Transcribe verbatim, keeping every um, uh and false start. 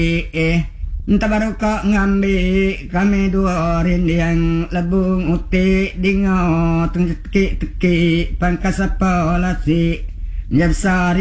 eh tabaruka ngambil kami dua rindiang labung utik dingo teki teki pangkasapa lasi jabsari